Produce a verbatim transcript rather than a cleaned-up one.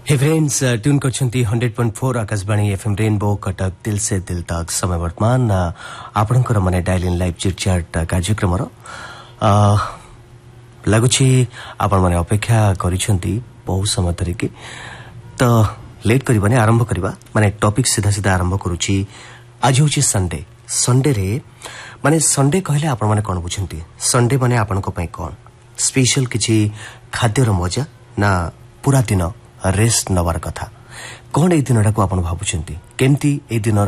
हे friends tune करछंती hundred point four Akashvani FM rainbow Cuttack दिल से दिल तक समय वर्तमान आपणकर माने dial in live chit chat कार्यक्रम लगुछि आपण माने अपेक्षा करिसंती बहुत समय तरीके तो लेट करबाने आरंभ करबा माने टॉपिक सीधा सीधा आरंभ करूछि। आज होछि संडे संडे रे माने संडे कहले आपण माने कोन बुझंती संडे माने आपण को पय कोन स्पेशल किछि खाद्यर मजा ना पूरा दिन रेस्ट नवार कथा कौन ए दिनटा को आपण भाबुछंती केमती ए दिन